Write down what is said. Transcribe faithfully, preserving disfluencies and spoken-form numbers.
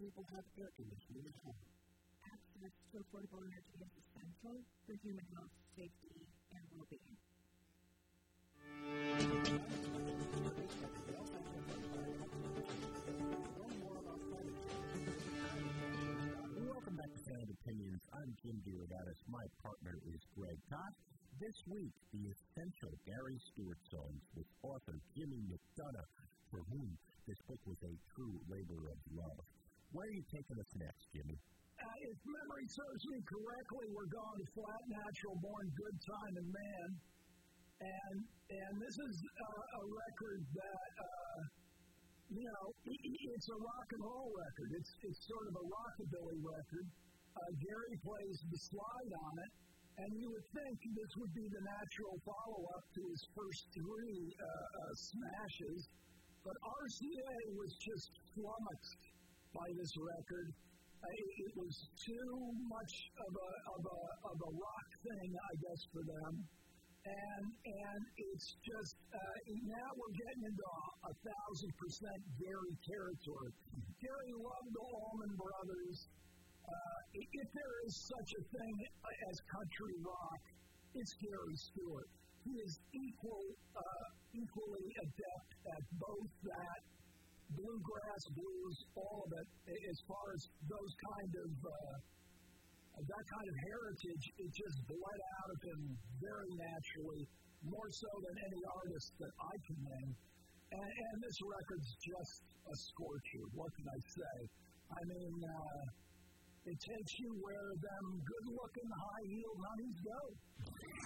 people have air conditioning at home. Access to affordable energy is essential for human health, safety, and well-being. Welcome back to Sound Opinions. I'm Jim DeRogatis. My partner is Greg Kot. This week, the essential Gary Stewart songs with author Jimmy McDonough, for whom this book was a true labor of love. Where are you taking us next, Jimmy? Uh, if memory serves me correctly, we're going to Flat Natural Born Good Time and Man. And and this is uh, a record that, uh, you know, it, it's a rock and roll record. It's, it's sort of a rockabilly record. Uh, Gary plays the slide on it. And you would think this would be the natural follow-up to his first three uh, uh, smashes. But R C A was just flummoxed by this record. Uh, it, it was too much of a of a of a rock thing, I guess, for them. And and it's just uh, now we're getting into a, a thousand percent Gary territory. Gary loved the Allman Brothers. Uh, if there is such a thing as country rock, it's Gary Stewart. He is equal, uh, equally adept at both that, bluegrass, blues, all of it. As far as those kind of, uh, that kind of heritage, it just bled out of him very naturally, more so than any artist that I can name. And, and this record's just a scorcher. What can I say? I mean, uh, it takes you where them good-looking, high-heeled honeys go.